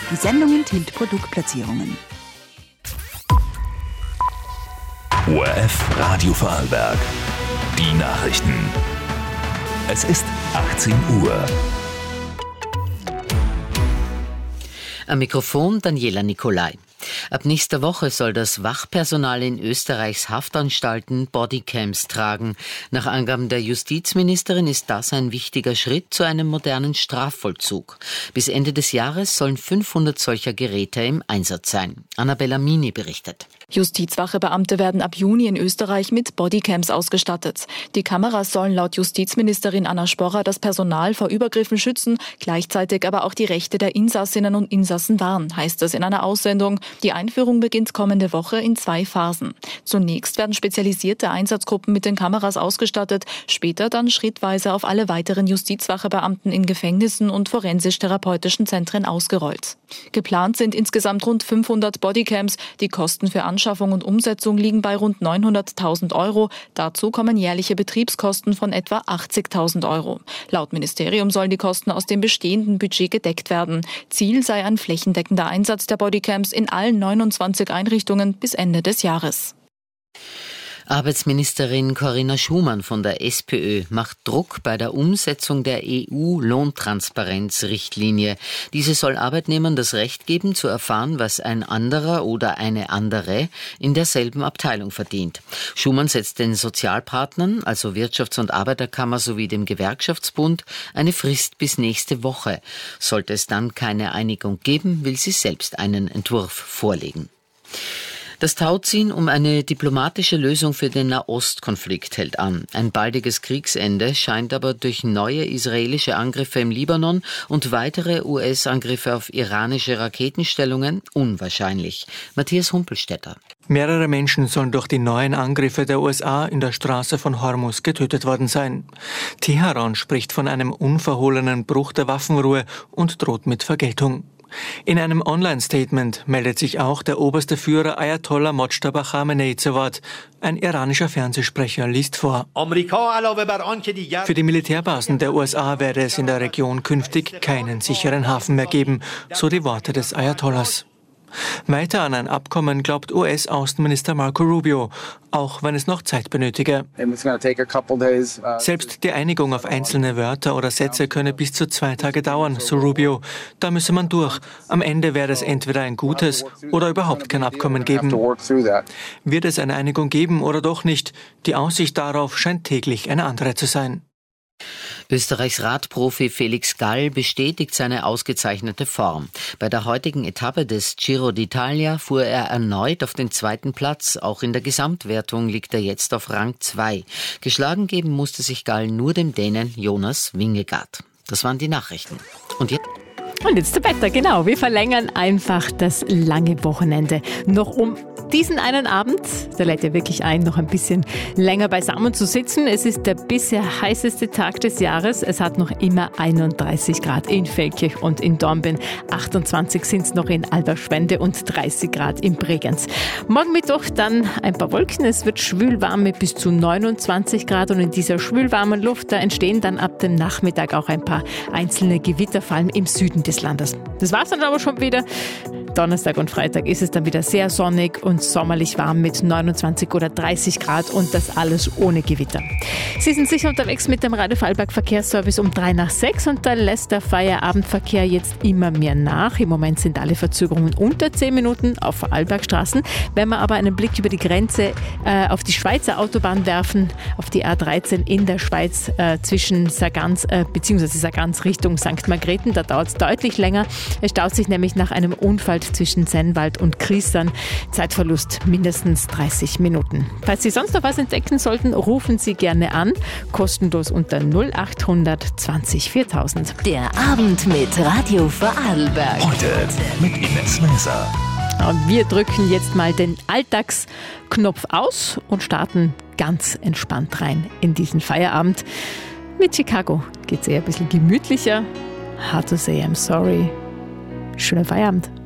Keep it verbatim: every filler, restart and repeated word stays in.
Die Sendung enthält Produktplatzierungen. O R F Radio Vorarlberg. Die Nachrichten. Es ist achtzehn Uhr. Am Mikrofon Daniela Nicolai. Ab nächster Woche soll das Wachpersonal in Österreichs Haftanstalten Bodycams tragen. Nach Angaben der Justizministerin ist das ein wichtiger Schritt zu einem modernen Strafvollzug. Bis Ende des Jahres sollen fünfhundert solcher Geräte im Einsatz sein. Annabella Mini berichtet. Justizwachebeamte werden ab Juni in Österreich mit Bodycams ausgestattet. Die Kameras sollen laut Justizministerin Anna Sporrer das Personal vor Übergriffen schützen, gleichzeitig aber auch die Rechte der Insassinnen und Insassen wahren, heißt es in einer Aussendung. Die Einführung beginnt kommende Woche in zwei Phasen. Zunächst werden spezialisierte Einsatzgruppen mit den Kameras ausgestattet, später dann schrittweise auf alle weiteren Justizwachebeamten in Gefängnissen und forensisch-therapeutischen Zentren ausgerollt. Geplant sind insgesamt rund fünfhundert Bodycams. Die Kosten für Anschaffung und Umsetzung liegen bei rund neunhunderttausend Euro. Dazu kommen jährliche Betriebskosten von etwa achtzigtausend Euro. Laut Ministerium sollen die Kosten aus dem bestehenden Budget gedeckt werden. Ziel sei ein flächendeckender Einsatz der Bodycams in allen neunundzwanzig Einrichtungen bis Ende des Jahres. Arbeitsministerin Corinna Schumann von der SPÖ macht Druck bei der Umsetzung der E U-Lohntransparenzrichtlinie. Diese soll Arbeitnehmern das Recht geben, zu erfahren, was ein anderer oder eine andere in derselben Abteilung verdient. Schumann setzt den Sozialpartnern, also Wirtschafts- und Arbeiterkammer sowie dem Gewerkschaftsbund, eine Frist bis nächste Woche. Sollte es dann keine Einigung geben, will sie selbst einen Entwurf vorlegen. Das Tauziehen um eine diplomatische Lösung für den Nahostkonflikt hält an. Ein baldiges Kriegsende scheint aber durch neue israelische Angriffe im Libanon und weitere U S-Angriffe auf iranische Raketenstellungen unwahrscheinlich. Matthias Humpelstädter. Mehrere Menschen sollen durch die neuen Angriffe der U S A in der Straße von Hormuz getötet worden sein. Teheran spricht von einem unverhohlenen Bruch der Waffenruhe und droht mit Vergeltung. In einem Online-Statement meldet sich auch der oberste Führer Ayatollah Mojtaba Khamenei zu Wort. Ein iranischer Fernsehsprecher liest vor. Für die Militärbasen der U S A werde es in der Region künftig keinen sicheren Hafen mehr geben, so die Worte des Ayatollahs. Weiter an ein Abkommen glaubt U S-Außenminister Marco Rubio, auch wenn es noch Zeit benötige. Selbst die Einigung auf einzelne Wörter oder Sätze könne bis zu zwei Tage dauern, so Rubio. Da müsse man durch. Am Ende werde es entweder ein gutes oder überhaupt kein Abkommen geben. Wird es eine Einigung geben oder doch nicht? Die Aussicht darauf scheint täglich eine andere zu sein. Österreichs Radprofi Felix Gall bestätigt seine ausgezeichnete Form. Bei der heutigen Etappe des Giro d'Italia fuhr er erneut auf den zweiten Platz. Auch in der Gesamtwertung liegt er jetzt auf Rang zwei. Geschlagen geben musste sich Gall nur dem Dänen Jonas Vingegaard. Das waren die Nachrichten. Und jetzt... Und jetzt zum Wetter, genau. Wir verlängern einfach das lange Wochenende noch um diesen einen Abend. Da lädt ja wirklich ein, noch ein bisschen länger beisammen zu sitzen. Es ist der bisher heißeste Tag des Jahres. Es hat noch immer einunddreißig Grad in Feldkirch und in Dornbirn. achtundzwanzig sind es noch in Alberschwende und dreißig Grad in Bregenz. Morgen Mittwoch dann ein paar Wolken. Es wird schwülwarm mit bis zu neunundzwanzig Grad. Und in dieser schwülwarmen Luft, da entstehen dann ab dem Nachmittag auch ein paar einzelne Gewitter, vor allem im Süden des Landes. Das war's dann aber schon wieder. Donnerstag und Freitag ist es dann wieder sehr sonnig und sommerlich warm mit neunundzwanzig oder dreißig Grad und das alles ohne Gewitter. Sie sind sicher unterwegs mit dem Radio Vorarlberg Verkehrsservice um drei nach sechs und da lässt der Feierabendverkehr jetzt immer mehr nach. Im Moment sind alle Verzögerungen unter zehn Minuten auf Vorarlbergstraßen. Wenn wir aber einen Blick über die Grenze äh, auf die Schweizer Autobahn werfen, auf die A dreizehn in der Schweiz äh, zwischen Sargans äh, bzw. Sargans Richtung Sankt Margrethen, da dauert es deutlich länger. Es staut sich nämlich nach einem Unfall zwischen Sennwald und Kriestern. Zeitverlust mindestens dreißig Minuten. Falls Sie sonst noch was entdecken sollten, rufen Sie gerne an. Kostenlos unter null acht hundert zwanzig viertausend. Der Abend mit Radio Vorarlberg. Heute mit Ines Meser. Und wir drücken jetzt mal den Alltagsknopf aus und starten ganz entspannt rein in diesen Feierabend. Mit Chicago geht es eher ein bisschen gemütlicher. Hard to say I'm sorry. Schönen Feierabend.